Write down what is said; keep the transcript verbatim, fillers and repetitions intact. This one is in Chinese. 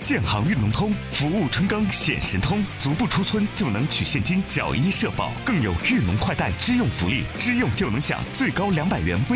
建行运农通，服务春耕显神通，足不出村就能取现金，缴医社保，更有运农快贷支用福利，支用就能享最高两百元微